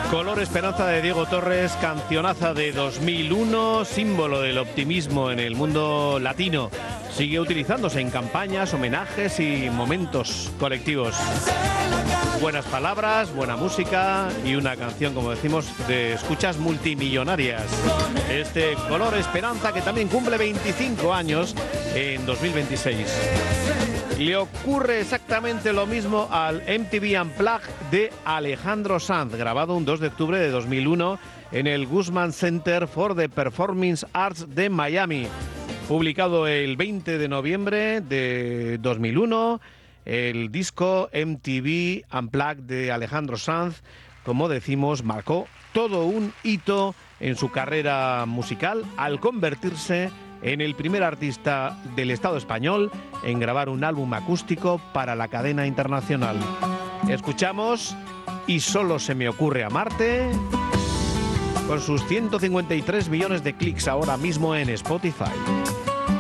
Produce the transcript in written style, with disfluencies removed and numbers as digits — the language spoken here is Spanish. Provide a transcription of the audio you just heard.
Color Esperanza de Diego Torres, cancionaza de 2001, símbolo del optimismo en el mundo latino. Sigue utilizándose en campañas, homenajes y momentos colectivos. Buenas palabras, buena música y una canción, como decimos, de escuchas multimillonarias. Este Color Esperanza, que también cumple 25 años en 2026. Le ocurre exactamente lo mismo al MTV Unplugged de Alejandro Sanz, grabado un 2 de octubre de 2001 en el Guzman Center for the Performing Arts de Miami. Publicado el 20 de noviembre de 2001, el disco MTV Unplugged de Alejandro Sanz, como decimos, marcó todo un hito en su carrera musical al convertirse en el primer artista del Estado español en grabar un álbum acústico para la cadena internacional. Escuchamos Y solo se me ocurre amarte, con sus 153 millones de clics ahora mismo en Spotify.